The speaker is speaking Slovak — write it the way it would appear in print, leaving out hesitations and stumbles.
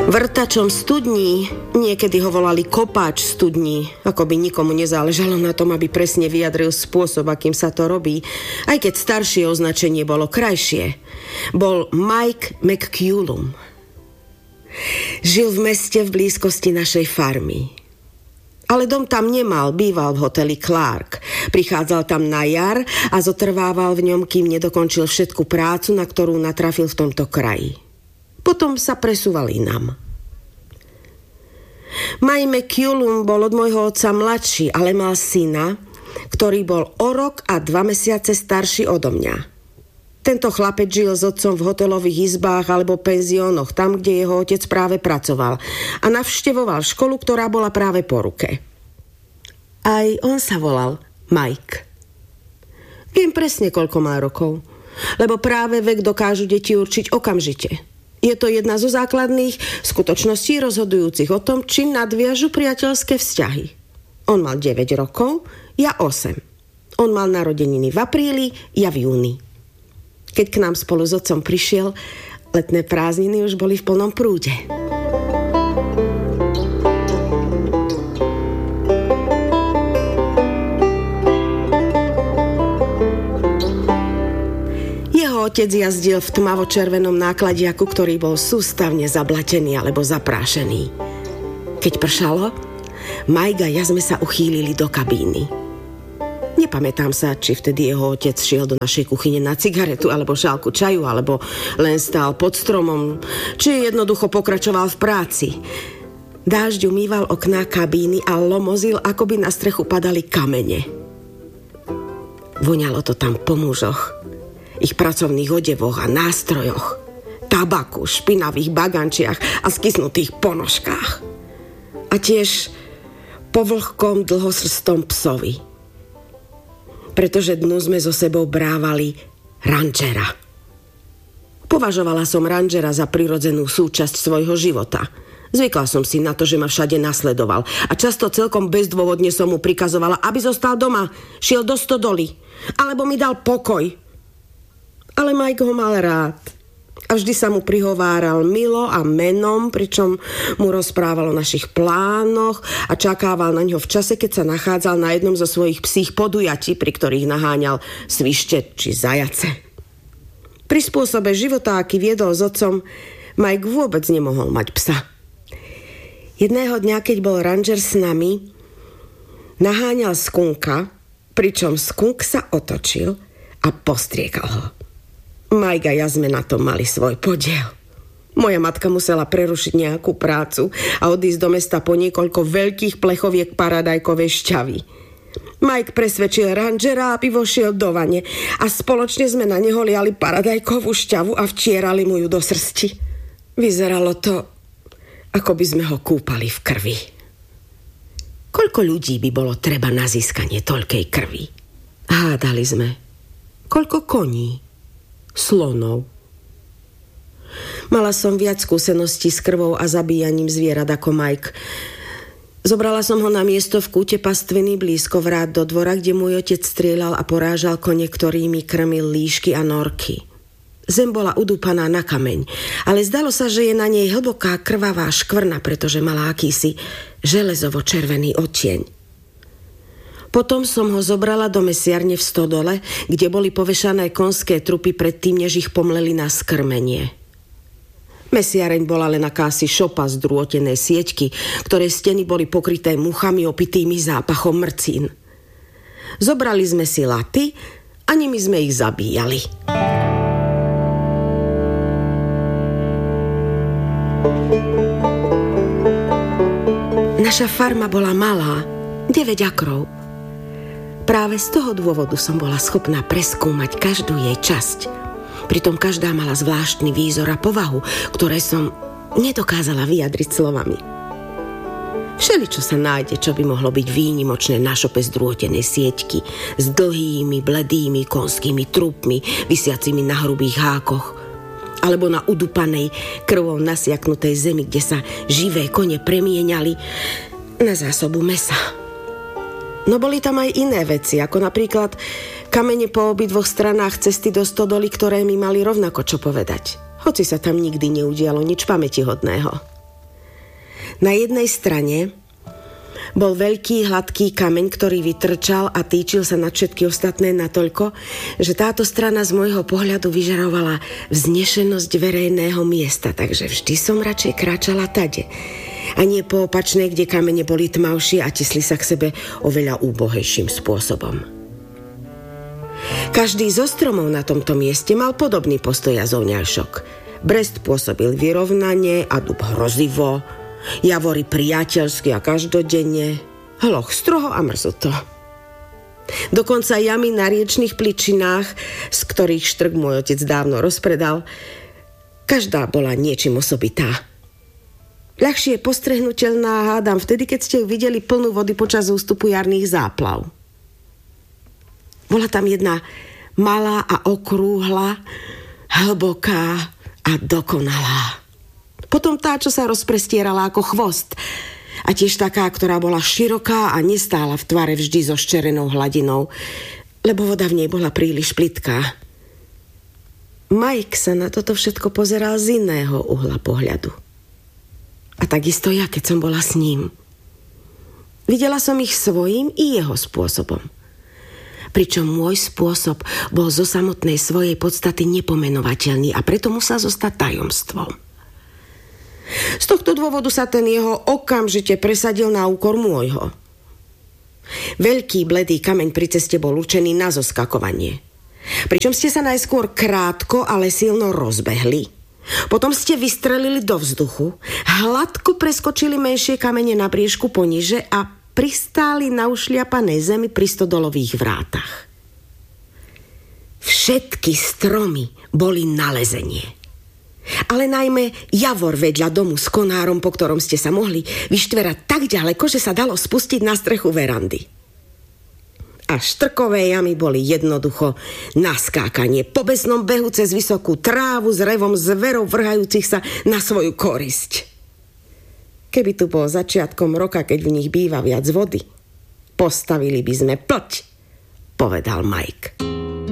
Vrtačom studní, niekedy ho volali kopáč studní, ako by nikomu nezáležalo na tom, aby presne vyjadril spôsob, akým sa to robí, aj keď staršie označenie bolo krajšie. Bol Mike McCullum. Žil v meste v blízkosti našej farmy. Ale dom tam nemal, býval v hoteli Clark. Prichádzal tam na jar a zotrvával v ňom, kým nedokončil všetku prácu, na ktorú natrafil v tomto kraji. Potom sa presúval inam. Mike McCullum bol od môjho otca mladší, ale mal syna, ktorý bol o rok a 2 mesiace starší odo mňa. Tento chlapec žil s otcom v hotelových izbách alebo penziónoch, tam, kde jeho otec práve pracoval, a navštevoval školu, ktorá bola práve po ruke. Aj on sa volal Mike. Viem presne, koľko má rokov, lebo práve vek dokážu deti určiť okamžite. Je to jedna zo základných skutočností rozhodujúcich o tom, či nadviažu priateľské vzťahy. On mal 9 rokov, ja 8. On mal narodeniny v apríli, ja v júni. Keď k nám spolu s otcom prišiel, letné prázdniny už boli v plnom prúde. Otec jazdil v tmavo-červenom nákladiaku, ktorý bol sústavne zablatený alebo zaprášený. Keď pršalo, Mike a ja sme sa uchýlili do kabíny. Nepamätám sa, či vtedy jeho otec šiel do našej kuchyne na cigaretu alebo šálku čaju, alebo len stál pod stromom, či jednoducho pokračoval v práci. Dážď umýval okná kabíny a lomozil, ako by na strechu padali kamene. Voňalo to tam po mužoch, ich pracovných odevoch a nástrojoch, tabaku, špinavých bagančiach a skysnutých ponožkách. A tiež po vlhkom dlhosrstom psovi. Pretože dnu sme so sebou brávali rančera. Považovala som rančera za prirodzenú súčasť svojho života. Zvykla som si na to, že ma všade nasledoval a často celkom bezdôvodne som mu prikazovala, aby zostal doma, šiel do stodoly, alebo mi dal pokoj. Ale Mike ho mal rád a vždy sa mu prihováral milo a menom, pričom mu rozprával o našich plánoch a čakával na ňo v čase, keď sa nachádzal na jednom zo svojich psích podujatí, pri ktorých naháňal svište či zajace. Pri spôsobe života, aký viedol s otcom, Mike vôbec nemohol mať psa. Jedného dňa, keď bol ranger s nami, naháňal skunka, pričom skunk sa otočil a postriekal ho. Mike a ja sme na tom mali svoj podiel. Moja matka musela prerušiť nejakú prácu a odísť do mesta po niekoľko veľkých plechoviek paradajkovej šťavy. Mike presvedčil rangera, aby vošiel do vane a spoločne sme na neho liali paradajkovú šťavu a vtierali mu ju do srsti. Vyzeralo to, ako by sme ho kúpali v krvi. Koľko ľudí by bolo treba na získanie toľkej krvi? Hádali sme. Koľko koní? Slonov. Mala som viac skúseností s krvou a zabíjaním zvierat ako Mike. Zobrala som ho na miesto v kúte pastviny blízko vrát do dvora, kde môj otec strieľal a porážal kone, ktorými krmil líšky a norky. Zem bola udúpaná na kameň, ale zdalo sa, že je na nej hlboká krvavá škvrna, pretože mala akýsi železovo-červený odtieň. Potom som ho zobrala do mesiarne v stodole, kde boli povešané konské trupy predtým, než ich pomleli na skrmenie. Mesiareň bola len akási šopa z drôtenej sieťky, ktoré steny boli pokryté muchami opitými zápachom mrcín. Zobrali sme si laty a nimi sme ich zabíjali. Naša farma bola malá, 9 akrov. Práve z toho dôvodu som bola schopná preskúmať každú jej časť. Pritom každá mala zvláštny výzor a povahu, ktoré som nedokázala vyjadriť slovami. Všeličo sa nájde, čo by mohlo byť výnimočné na šope z drôtenej sieťky, s dlhými, bledými konskými trupmi, visiacimi na hrubých hákoch, alebo na udupanej, krvou nasiaknutej zemi, kde sa živé kone premieňali na zásobu mesa. No boli tam aj iné veci, ako napríklad kamene po obidvoch stranách cesty do stodoly, ktoré mi mali rovnako čo povedať. Hoci sa tam nikdy neudialo nič pamätihodného. Na jednej strane bol veľký, hladký kameň, ktorý vytrčal a týčil sa na všetky ostatné natoľko, že táto strana z môjho pohľadu vyžarovala vznešenosť verejného miesta, takže vždy som radšej kráčala tade. A nie po opačnej, kde kamene boli tmavšie a tisli sa k sebe oveľa úbohejším spôsobom. Každý zo stromov na tomto mieste mal podobný postoj a zovňajšok. Brest pôsobil vyrovnane a dub hrozivo, javory priateľsky a každodenne, hloch stroho a mrzuto. Dokonca jamy na riečných pličinách, z ktorých štrk môj otec dávno rozpredal, každá bola niečím osobitá. Ľahšie postrehnuteľná, hádam, vtedy, keď ste ju videli plnú vody počas ústupu jarných záplav. Bola tam jedna malá a okrúhla, hlboká a dokonalá. Potom tá, čo sa rozprestierala ako chvost. A tiež taká, ktorá bola široká a nestála v tvare vždy so ščerenou hladinou, lebo voda v nej bola príliš plitká. Mike sa na toto všetko pozeral z iného uhla pohľadu. A takisto ja, keď som bola s ním. Videla som ich svojím i jeho spôsobom. Pričom môj spôsob bol zo samotnej svojej podstaty nepomenovateľný a preto musel zostať tajomstvom. Z tohto dôvodu sa ten jeho okamžite presadil na úkor môjho. Veľký bledý kameň pri ceste bol určený na zoskakovanie. Pričom ste sa najskôr krátko, ale silno rozbehli. Potom ste vystrelili do vzduchu, hladko preskočili menšie kamene na briežku poniže a pristáli na ušliapanej zemi pri stodolových vrátach. Všetky stromy boli na lezenie. Ale najmä javor vedľa domu s konárom, po ktorom ste sa mohli vyštverať tak ďaleko, že sa dalo spustiť na strechu verandy. A štrkové jamy boli jednoducho na skákanie, po besnom behu cez vysokú trávu s revom zverov vrhajúcich sa na svoju korisť. Keby tu bol začiatkom roka, keď v nich býva viac vody, postavili by sme plť, povedal Mike.